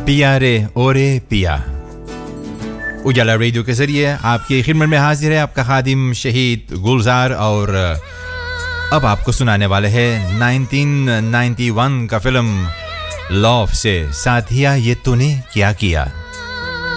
पिया रे ओरे पिया। उजाला रेडियो के जरिए आपकी खिदमत में हाजिर है आपका खादिम शहीद गुलजार और अब आपको सुनाने वाले हैं 1991 का फिल्म लव से साथिया ये तूने क्या किया।